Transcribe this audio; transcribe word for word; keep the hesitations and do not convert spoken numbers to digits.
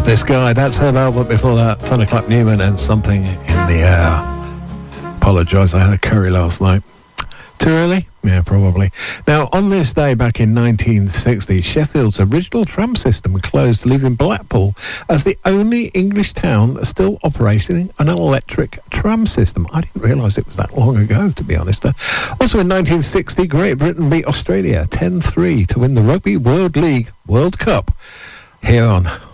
Love this guy. That's her album before that. Thunderclap Newman and Something in the Air. Apologise, I had a curry last night. Too early? Yeah, probably. Now, on this day back in nineteen sixty, Sheffield's original tram system closed, leaving Blackpool as the only English town still operating an electric tram system. I didn't realise it was that long ago, to be honest. Uh, also in nineteen sixty, Great Britain beat Australia ten three to win the Rugby World League World Cup here on